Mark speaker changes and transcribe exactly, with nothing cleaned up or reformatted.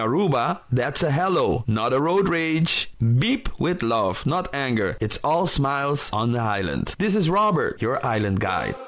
Speaker 1: Aruba, that's a hello, not a road rage. Beep with love, not anger. It's all smiles on the island. This is Robert, your island guide.